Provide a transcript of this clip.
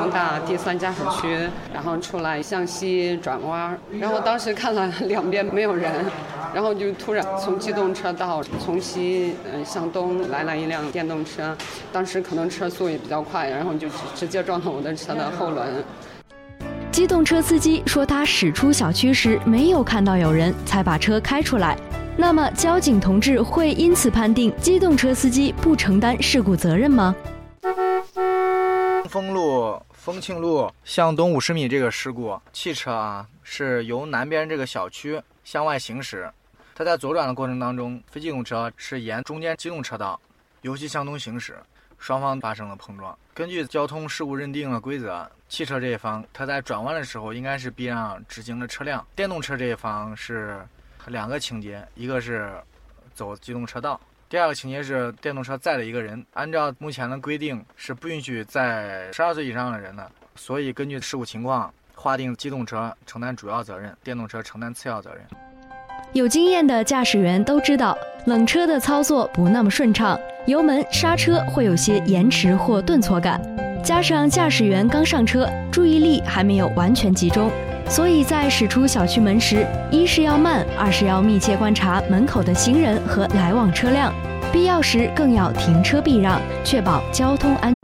光大第3驾驶区，然后出来向西转弯，然后当时看了两边没有人，然后就突然从机动车道从西向东来了一辆电动车，当时可能车速也比较快，然后就直接撞到我的车的后轮。 机动车司机说他驶出小区时没有看到有人，才把车开出来。那么交警同志会因此判定机动车司机不承担事故责任吗？ 丰路、丰庆路向东50米这个事故，汽车是由南边这个小区向外行驶，它在左转的过程当中，非机动车是沿中间机动车道由西向东行驶，双方发生了碰撞。根据交通事故认定的规则，汽车这一方它在转弯的时候应该是避让直行的车辆，电动车这一方是2个情节，一个是走机动车道，第2个情节是电动车载了一个人，按照目前的规定是不允许载12岁以上的人的，所以根据事故情况划定机动车承担主要责任，电动车承担次要责任。 有经验的驾驶员都知道，冷车的操作不那么顺畅，油门刹车会有些延迟或顿挫感，加上驾驶员刚上车，注意力还没有完全集中，所以在驶出小区门时，一是要慢，二是要密切观察门口的行人和来往车辆，必要时更要停车避让，确保交通安全。